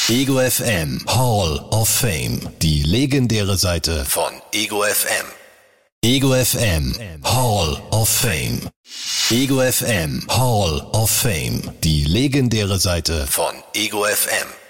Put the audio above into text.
Ego FM Hall of Fame. Die legendäre Seite von Ego FM. Ego FM Hall of Fame. Ego FM Hall of Fame. Die legendäre Seite von Ego FM.